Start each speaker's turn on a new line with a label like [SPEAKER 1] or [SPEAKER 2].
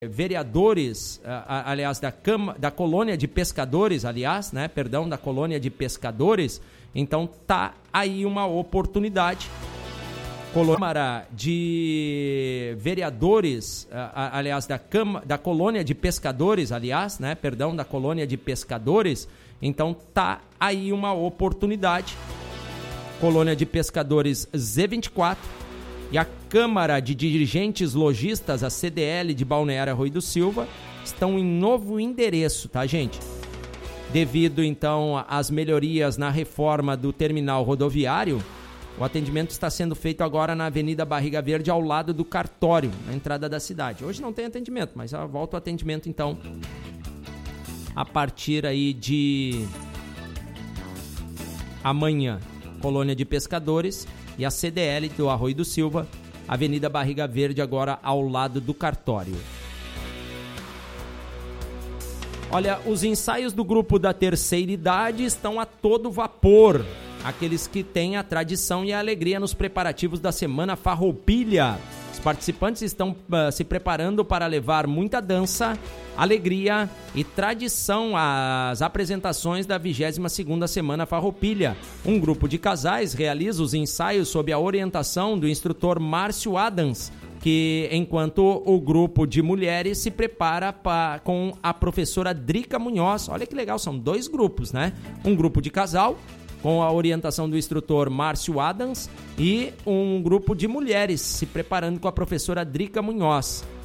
[SPEAKER 1] vereadores, aliás, da colônia de pescadores, da colônia de pescadores. Então tá aí uma oportunidade. Câmara de vereadores, da colônia de pescadores, da colônia de pescadores. Então tá aí uma oportunidade. Colônia de pescadores Z24 e a Câmara de Dirigentes Lojistas, a CDL de Balneário Arroio do Silva, estão em novo endereço, tá, gente? Devido, então, às melhorias na reforma do terminal rodoviário, o atendimento está sendo feito agora na Avenida Barriga Verde, ao lado do cartório, na entrada da cidade. Hoje não tem atendimento, mas volta o atendimento, então, a partir aí de amanhã. Colônia de Pescadores e a CDL do Arroio do Silva, Avenida Barriga Verde, agora ao lado do cartório. Olha, os ensaios do grupo da terceira idade estão a todo vapor. Aqueles que têm a tradição e a alegria nos preparativos da Semana Farroupilha. Os participantes estão se preparando para levar muita dança, alegria e tradição às apresentações da 22ª Semana Farroupilha. Um grupo de casais realiza os ensaios sob a orientação do instrutor Márcio Adams, enquanto o grupo de mulheres se prepara com a professora Drica Munhoz. Olha que legal, são 2 grupos, né? Um grupo de casal, com a orientação do instrutor Márcio Adams, e um grupo de mulheres se preparando com a professora Drica Munhoz.